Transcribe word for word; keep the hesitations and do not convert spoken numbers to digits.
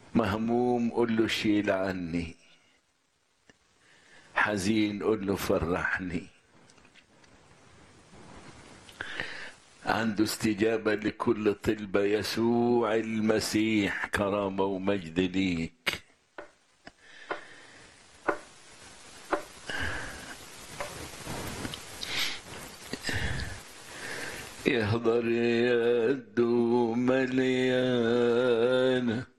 مهموم قل له شيل عني، حزين قل له فرحني. عنده استجابة لكل طلبة. يسوع المسيح كرامة ومجد ليك. يهضر يده مليانة